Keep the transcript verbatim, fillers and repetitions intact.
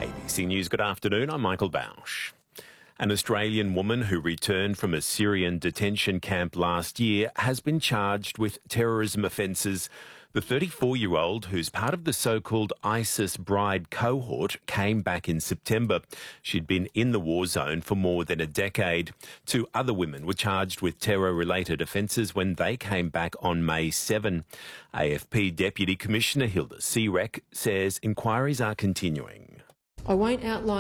A B C News, good afternoon. I'm Michael Bausch. An Australian woman who returned from a Syrian detention camp last year has been charged with terrorism offences. The thirty-four-year-old, who's part of the so-called ISIS Bride cohort, came back in September. She'd been in the war zone for more than a decade. Two other women were charged with terror-related offences when they came back on May seventh. A F P Deputy Commissioner Hilda Sierek says inquiries are continuing. I won't outline